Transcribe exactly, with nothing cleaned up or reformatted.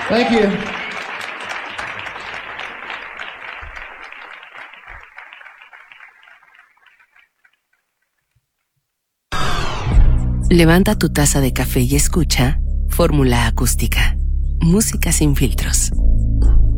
Thank you. Levanta tu taza de café y escucha Fórmula Acústica. Música sin filtros.